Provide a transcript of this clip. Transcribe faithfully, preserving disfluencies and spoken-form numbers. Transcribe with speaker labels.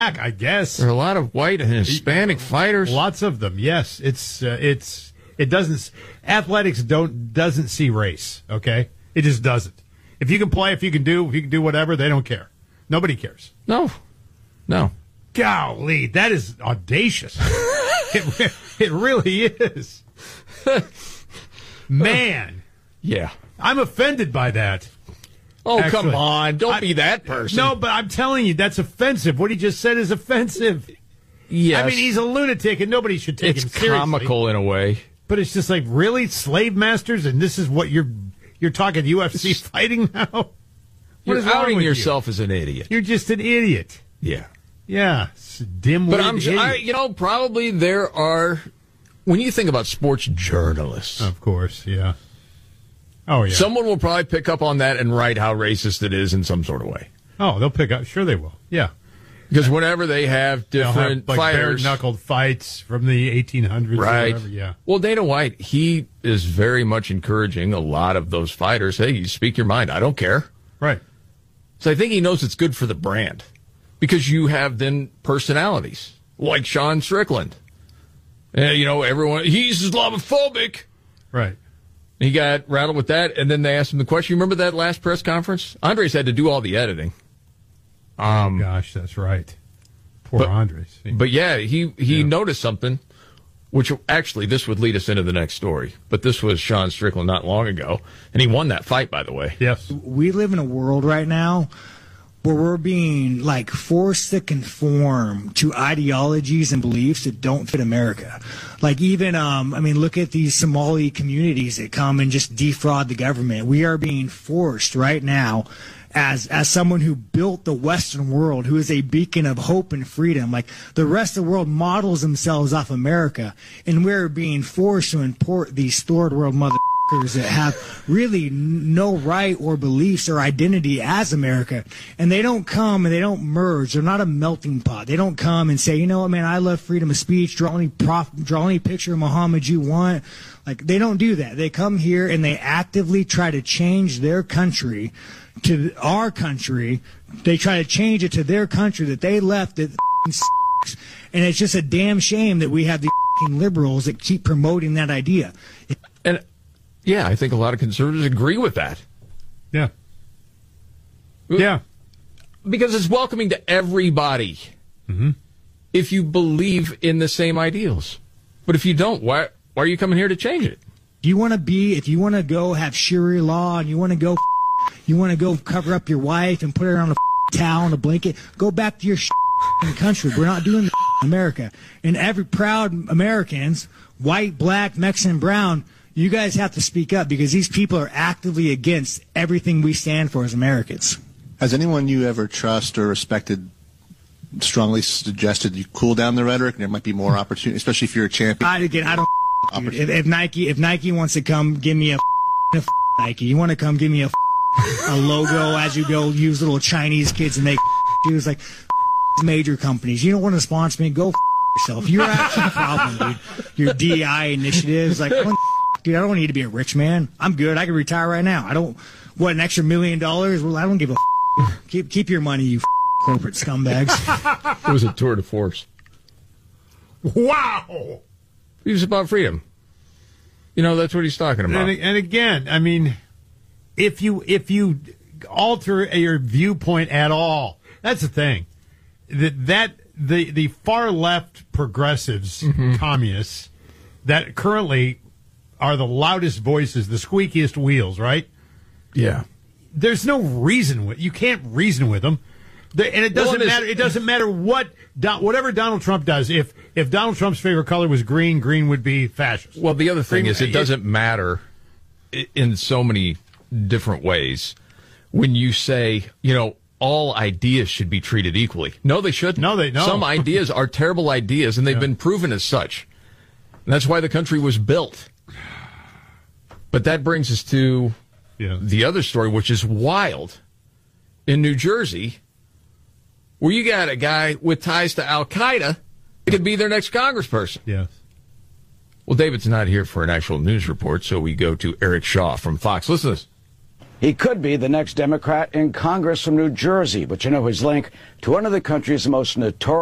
Speaker 1: I guess.
Speaker 2: There are a lot of white and Hispanic fighters.
Speaker 1: Lots of them, yes. It's uh, it's it doesn't athletics don't doesn't see race, okay? It just doesn't. If you can play, if you can do, if you can do whatever, they don't care. Nobody cares.
Speaker 2: No. No.
Speaker 1: Golly, that is audacious. it, it really is. Man.
Speaker 2: Yeah.
Speaker 1: I'm offended by that.
Speaker 2: Oh,
Speaker 1: Actually,
Speaker 2: come on. Don't
Speaker 1: I,
Speaker 2: be that person.
Speaker 1: No, but I'm telling you, that's offensive. What he just said is offensive.
Speaker 2: Yes.
Speaker 1: I mean, he's a lunatic, and nobody should take
Speaker 2: it's
Speaker 1: him seriously.
Speaker 2: It's comical in a way.
Speaker 1: But it's just like, really? Slave masters? And this is what you're you're talking U F C fighting now? What
Speaker 2: you're
Speaker 1: is wrong
Speaker 2: outing
Speaker 1: with
Speaker 2: yourself
Speaker 1: you?
Speaker 2: as an idiot.
Speaker 1: You're just an idiot.
Speaker 2: Yeah.
Speaker 1: Yeah. Dim-witted
Speaker 2: But I'm
Speaker 1: idiot.
Speaker 2: I, you know, probably there are, when you think about sports journalists.
Speaker 1: Of course, yeah. Oh, yeah.
Speaker 2: Someone will probably pick up on that and write how racist it is in some sort of way.
Speaker 1: Oh, they'll pick up. Sure they will. Yeah.
Speaker 2: Because whenever they have different
Speaker 1: They'll have, like,
Speaker 2: fighters.
Speaker 1: bare-knuckled fights from the eighteen hundreds
Speaker 2: Right.
Speaker 1: or whatever, yeah.
Speaker 2: Well, Dana White, he is very much encouraging a lot of those fighters. Hey, you speak your mind. I don't care.
Speaker 1: Right.
Speaker 2: So I think he knows it's good for the brand. Because you have then personalities, like Sean Strickland. Uh, you know, everyone, he's Islamophobic.
Speaker 1: Right.
Speaker 2: He got rattled with that, and then they asked him the question. You remember that last press conference? Andres had to do all the editing.
Speaker 1: Um, oh, gosh, that's right. Poor
Speaker 2: but,
Speaker 1: Andres.
Speaker 2: But, yeah, he, he
Speaker 1: yeah.
Speaker 2: noticed something, which actually this would lead us into the next story. But this was Sean Strickland not long ago, and he won that fight, by the way.
Speaker 1: Yes.
Speaker 3: We live in a world right now where we're being, like, forced to conform to ideologies and beliefs that don't fit America. Like, even, um, I mean, look at these Somali communities that come and just defraud the government. We are being forced right now, as as someone who built the Western world, who is a beacon of hope and freedom. Like, the rest of the world models themselves off America, and we're being forced to import these third world mother that have really no right or beliefs or identity as America, and they don't come and they don't merge. They're not a melting pot. They don't come and say, you know what, man, I love freedom of speech. Draw any prof, draw any picture of Muhammad you want. Like, they don't do that. They come here and they actively try to change their country to our country. They try to change it to their country that they left. It and it's just a damn shame that we have the liberals that keep promoting that idea.
Speaker 2: And yeah, I think a lot of conservatives agree with that.
Speaker 1: Yeah. Yeah.
Speaker 2: Because it's welcoming to everybody.
Speaker 1: Mm-hmm.
Speaker 2: If you believe in the same ideals. But if you don't, why, why are you coming here to change it?
Speaker 3: You want to be, if you want to go have Sharia law and you want to go, you want to go cover up your wife and put her on a towel and a blanket, go back to your country. We're not doing this in America. And every proud Americans, white, black, Mexican, brown, you guys have to speak up because these people are actively against everything we stand for as Americans.
Speaker 4: Has anyone you ever trust or respected strongly suggested you cool down the rhetoric and there might be more opportunity, especially if you're a champion?
Speaker 3: I, again, I don't. Dude, if, if Nike, if Nike wants to come, give me a, a Nike. You want to come, give me a, a logo as you go. Use little Chinese kids and make shoes like major companies. You don't want to sponsor me? Go yourself. You're actually the problem, dude. Your D E I initiatives, like. Dude, I don't need to be a rich man. I'm good. I can retire right now. I don't, what, an extra million dollars? Well, I don't give a f- keep keep your money, you f- corporate scumbags.
Speaker 2: It was a tour de force.
Speaker 1: Wow.
Speaker 2: He was about freedom. You know, that's what he's talking about.
Speaker 1: And, and again, I mean, if you if you alter your viewpoint at all, that's the thing. That, that the, the far left progressives, mm-hmm. communists, that currently are the loudest voices, the squeakiest wheels, right?
Speaker 2: Yeah.
Speaker 1: There's no reason with you can't reason with them, they, and it doesn't well, matter. It doesn't matter what whatever Donald Trump does. If if Donald Trump's favorite color was green, green would be fascist.
Speaker 2: Well, the other thing
Speaker 1: green,
Speaker 2: is, it doesn't matter in so many different ways. When you say, you know, all ideas should be treated equally. No, they shouldn't.
Speaker 1: No, they no.
Speaker 2: Some ideas are terrible ideas, and they've yeah. been proven as such. And that's why the country was built. But that brings us to yeah. the other story, which is wild. In New Jersey, where you got a guy with ties to Al-Qaeda that could be their next congressperson.
Speaker 1: Yes.
Speaker 2: Well, David's not here for an actual news report, so we go to Eric Shaw from Fox. Listen to this.
Speaker 5: He could be the next Democrat in Congress from New Jersey, but you know his link to one of the country's most notorious